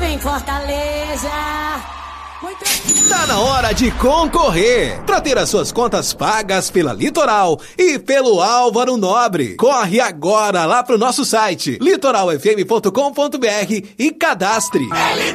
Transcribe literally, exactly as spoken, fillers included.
vem Fortaleza. Muito... Tá na hora de concorrer! Pra ter as suas contas pagas pela Litoral e pelo Álvaro Nobre. Corre agora lá pro nosso site litoral f m ponto com ponto b r e cadastre.